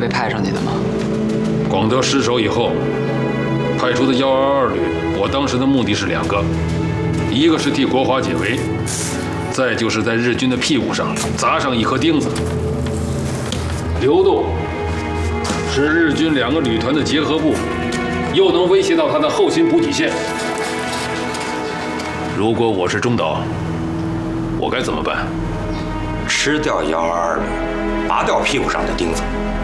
被派上去的吗？ 广德失守以后，派出的122旅，我当时的目的是2个，一个是替国华解围，再就是在日军的屁股上砸上一颗钉子。流动是日军2个旅团的结合部，又能威胁到他的后勤补给线。如果我是中岛，我该怎么办？ 吃掉122旅，拔掉屁股上的钉子。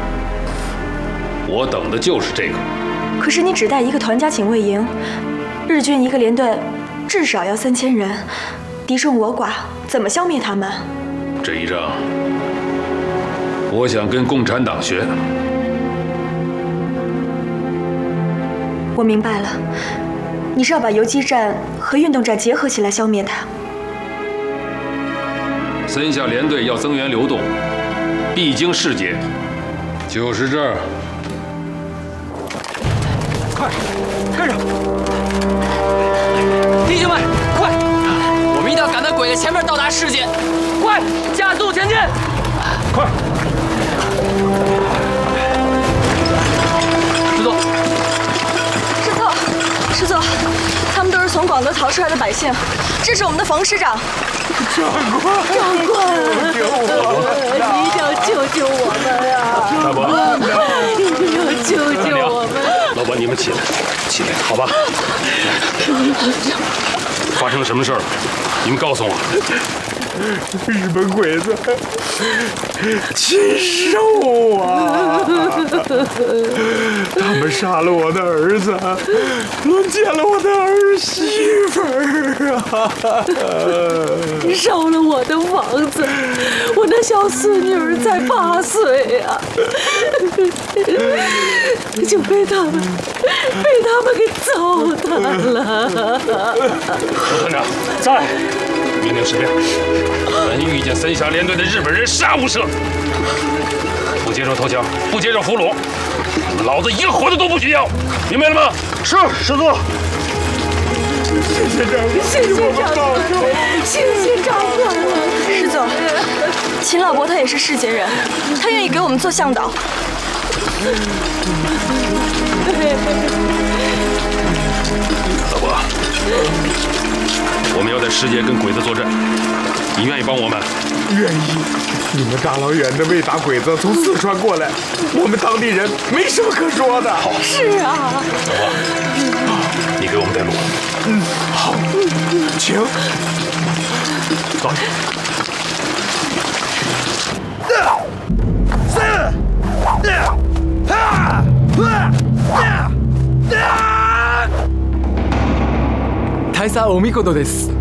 我等的就是这个。 可是你只带一个团家警卫营，日军一个连队至少要3000人，敌众我寡，怎么消灭他们？ 这一仗，我想跟共产党学。 我明白了，你是要把游击战和运动战结合起来消灭他。 森下联队要增援流动，必经市街，就是这儿。 快，跟上！弟兄们，快！我们一定要赶在鬼子前面到达市街，快，加速前进！ 快！ 师座， 师座，他们都是从广德逃出来的百姓，这是我们的冯师长。 长官，救我！你一定要救救我们呀！ 大伯， 一定要救救我们！ 老伯，你们起来，起来，好吧？发生了什么事儿？你们告诉我。 日本鬼子禽兽啊！他们杀了我的儿子，轮奸了我的儿媳妇儿啊！ 烧了我的房子，我那小孙女儿才8岁啊，就被他们给糟蹋了。 罗团长在，命令士兵，凡遇见森下联队的日本人，杀无赦。不接受投降，不接受俘虏，老子一个活的都不许要，明白了吗？是，师座。 谢谢长官， 谢谢长官，谢谢长官。 师总，秦老伯他也是市井人，他愿意给我们做向导。 老伯，我们要在市街跟鬼子作战，你愿意帮我们？ 愿意。你们大老远的为打鬼子从四川过来，我们当地人没什么可说的。 好， 是啊。 老伯，你给我们带路。 好，请。 走。 大佐お見事です。